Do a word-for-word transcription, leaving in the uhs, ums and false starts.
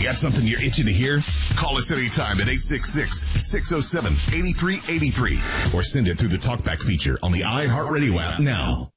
Got something you're itching to hear? Call us anytime at eight six six, six oh seven, eight three eight three or send it through the TalkBack feature on the iHeartRadio app now.